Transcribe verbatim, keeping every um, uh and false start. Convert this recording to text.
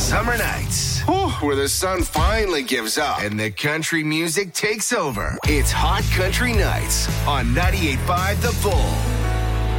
summer nights, whew, where the sun finally gives up and the country music takes over. It's Hot Country Nights on ninety-eight point five The Bull.